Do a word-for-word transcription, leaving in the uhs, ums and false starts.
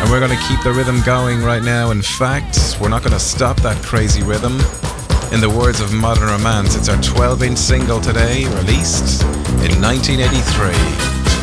And we're going to keep the rhythm going right now. In fact, we're not going to stop that crazy rhythm. In the words of Modern Romance, it's our twelve inch single today, released in nineteen eighty-three.